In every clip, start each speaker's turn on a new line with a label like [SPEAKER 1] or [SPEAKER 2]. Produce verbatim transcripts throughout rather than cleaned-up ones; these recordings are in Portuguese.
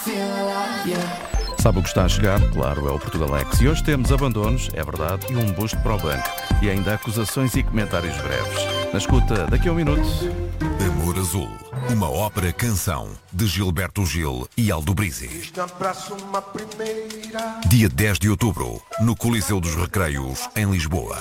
[SPEAKER 1] Sabe o que está a chegar? Claro, é o Portugalex. E hoje temos abandonos, é verdade, e um busto para o banco. E ainda acusações e comentários breves. Na escuta, daqui a um minuto.
[SPEAKER 2] Amor Azul, uma ópera-canção de Gilberto Gil e Aldo Brizzi. Dia dez de outubro, no Coliseu dos Recreios, em Lisboa.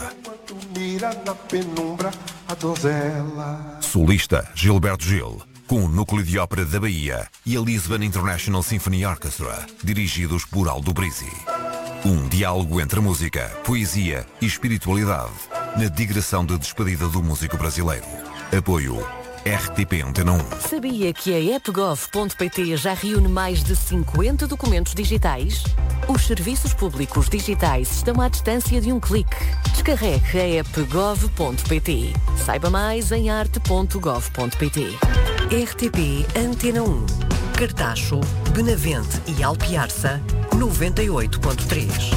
[SPEAKER 2] Solista Gilberto Gil, com o Núcleo de Ópera da Bahia e a Lisbon International Symphony Orchestra, dirigidos por Aldo Brizzi. Um diálogo entre música, poesia e espiritualidade, na digressão de despedida do músico brasileiro. Apoio R T P Antena um.
[SPEAKER 3] Sabia que a app gov ponto pt já reúne mais de cinquenta documentos digitais? Os serviços públicos digitais estão à distância de um clique. Descarregue a app gov ponto pt. Saiba mais em arte ponto gov ponto pt. R T P Antena um. Cartacho, Benavente e Alpiarça, noventa e oito ponto três.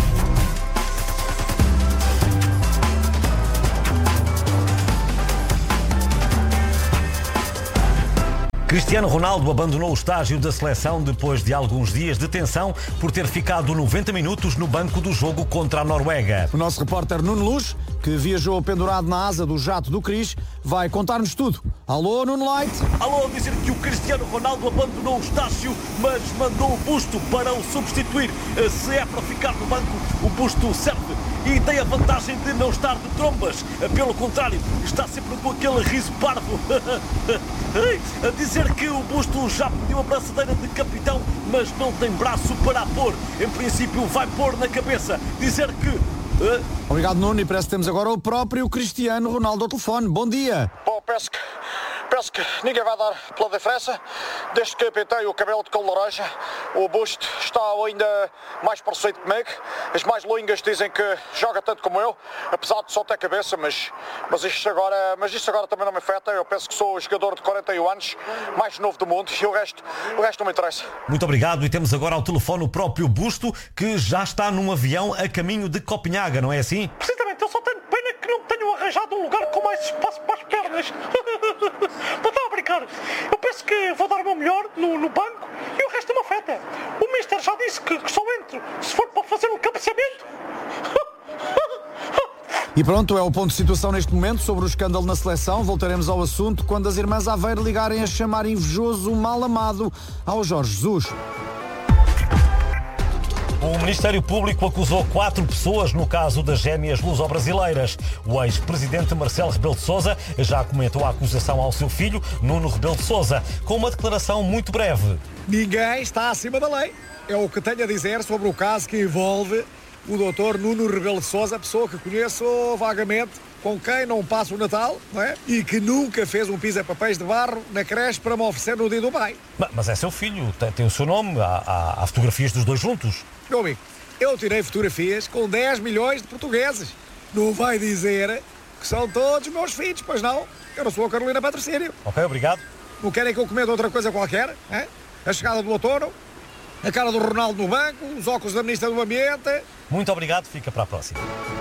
[SPEAKER 4] Cristiano Ronaldo abandonou o estágio da seleção depois de alguns dias de tensão por ter ficado noventa minutos no banco do jogo contra a Noruega.
[SPEAKER 5] O nosso repórter Nuno Luz, que viajou pendurado na asa do jato do Cris, vai contar-nos tudo. Alô, Nuno Light?
[SPEAKER 4] Alô, dizer que o Cristiano Ronaldo abandonou o estágio, mas mandou o busto para o substituir. Se é para ficar no banco, o busto serve e tem a vantagem de não estar de trombas. Pelo contrário, está sempre com aquele riso parvo. A dizer que o busto já pediu a braçadeira de capitão, mas não tem braço para a pôr. Em princípio vai pôr na cabeça. Dizer que... Uh...
[SPEAKER 5] Obrigado, Nuno, e parece que temos agora o próprio Cristiano Ronaldo ao telefone. Bom dia.
[SPEAKER 6] Bom, penso que, penso que ninguém vai dar pela diferença. Desde que pintei o cabelo de cor laranja, o busto está ainda mais parecido comigo. As mais lingas dizem que joga tanto como eu, apesar de só ter cabeça, mas, mas, isto agora, mas isto agora também não me afeta. Eu penso que sou o jogador de quarenta e um anos, mais novo do mundo, e o resto, o resto não me interessa.
[SPEAKER 4] Muito obrigado, e temos agora ao telefone o próprio busto, que já está num avião a caminho de Copenhaga, não é assim?
[SPEAKER 7] Precisamente, eu só tenho pena que não tenham arranjado um lugar com mais espaço para as pernas. Não estava a brincar. Eu penso que vou dar o meu melhor no, no banco e o resto não me afeta. O mister já disse que, que só entro se for para fazer um cabeceamento.
[SPEAKER 5] E pronto, é o ponto de situação neste momento sobre o escândalo na seleção. Voltaremos ao assunto quando as irmãs Aveiro ligarem a chamar invejoso o mal amado ao Jorge Jesus.
[SPEAKER 4] O Ministério Público acusou quatro pessoas no caso das gêmeas luso-brasileiras. O ex-presidente Marcelo Rebelo de Sousa já comentou a acusação ao seu filho, Nuno Rebelo de Sousa, com uma declaração muito breve.
[SPEAKER 8] Ninguém está acima da lei. É o que tenho a dizer sobre o caso que envolve o doutor Nuno Rebelo de Sousa, pessoa que conheço vagamente, com quem não passo o Natal, não é? E que nunca fez um pisa-papéis de barro na creche para me oferecer no dia do pai.
[SPEAKER 4] Mas é seu filho, tem, tem o seu nome, há, há, há fotografias dos dois juntos.
[SPEAKER 8] Meu amigo, eu tirei fotografias com dez milhões de portugueses. Não vai dizer que são todos meus filhos, pois não? Eu não sou a Carolina Patrocínio.
[SPEAKER 4] Ok, obrigado.
[SPEAKER 8] Não querem que eu cometa outra coisa qualquer? Hein? A chegada do outono, a cara do Ronaldo no banco, os óculos da Ministra do Ambiente.
[SPEAKER 4] Muito obrigado, fica para a próxima.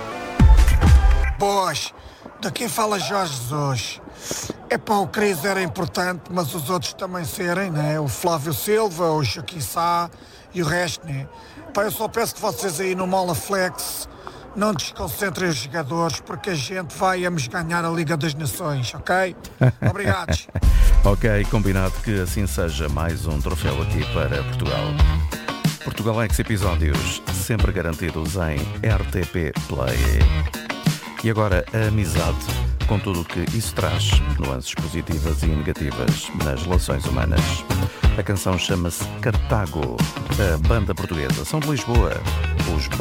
[SPEAKER 9] Pois, daqui fala Jorge Jesus. É pá, o Cris era importante, mas os outros também serem, né? O Flávio Silva, o Joaquim Sá e o resto, né? Pá, eu só peço que vocês aí no Mola Flex não desconcentrem os jogadores, porque a gente vai a-nos ganhar a Liga das Nações, ok? Obrigados.
[SPEAKER 1] Ok, combinado que assim seja. Mais um troféu aqui para Portugal. Portugalex episódios sempre garantidos em R T P Play. E agora a amizade, com tudo o que isso traz, nuances positivas e negativas nas relações humanas. A canção chama-se Cartago. A banda portuguesa são de Lisboa, os